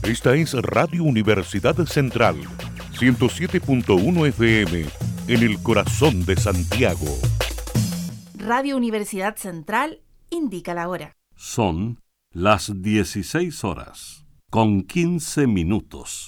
Esta es Radio Universidad Central, 107.1 FM, en el corazón de Santiago. Radio Universidad Central indica la hora. Son las 16 horas, con 15 minutos.